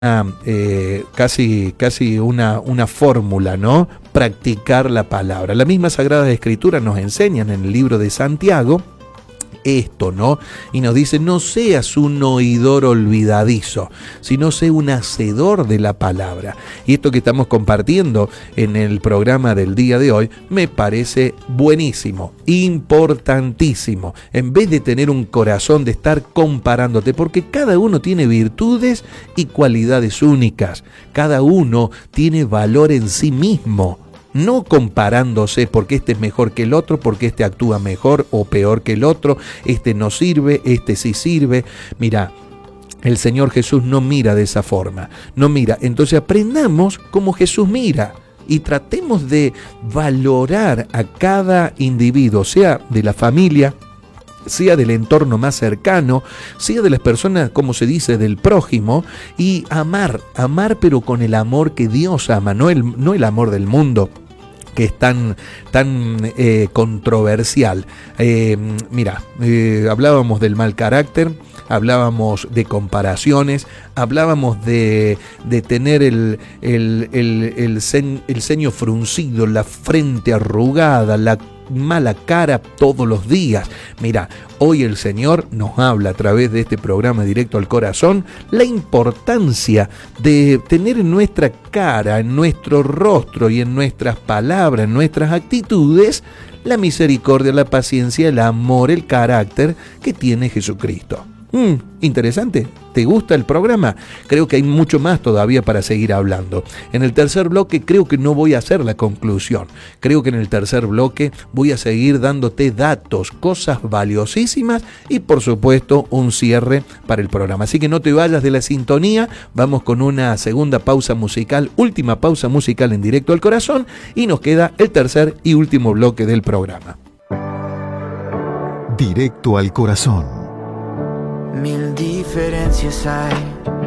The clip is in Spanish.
casi una fórmula, ¿no? Practicar la palabra. La misma Sagrada Escritura nos enseñan en el libro de Santiago esto, ¿no? Y nos dice: no seas un oidor olvidadizo, sino sé un hacedor de la palabra. Y esto que estamos compartiendo en el programa del día de hoy me parece buenísimo, importantísimo. En vez de tener un corazón de estar comparándote, porque cada uno tiene virtudes y cualidades únicas, cada uno tiene valor en sí mismo. No comparándose porque este es mejor que el otro, porque este actúa mejor o peor que el otro, este no sirve, este sí sirve. Mira, el Señor Jesús no mira de esa forma, no mira. Entonces aprendamos como Jesús mira y tratemos de valorar a cada individuo, sea de la familia, sea del entorno más cercano, sea de las personas, como se dice, del prójimo, y amar pero con el amor que Dios ama, no el amor del mundo, que es tan controversial. Hablábamos del mal carácter, hablábamos de comparaciones, hablábamos de tener el ceño fruncido, la frente arrugada, la mala cara todos los días. Mira, hoy el Señor nos habla a través de este programa Directo al Corazón la importancia de tener en nuestra cara, en nuestro rostro y en nuestras palabras, en nuestras actitudes, la misericordia, la paciencia, el amor, el carácter que tiene Jesucristo. Interesante. ¿Te gusta el programa? Creo que hay mucho más todavía para seguir hablando. En el tercer bloque creo que no voy a hacer la conclusión. Creo que en el tercer bloque voy a seguir dándote datos, cosas valiosísimas y por supuesto un cierre para el programa. Así que no te vayas de la sintonía. Vamos con una segunda pausa musical, última pausa musical en Directo al Corazón, y nos queda el tercer y último bloque del programa. Directo al Corazón. Mil diferencias hay